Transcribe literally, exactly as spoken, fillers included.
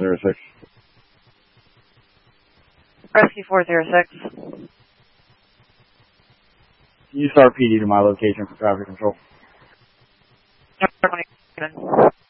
zero six. Rescue four zero six. Can you start P D to my location for traffic control? No,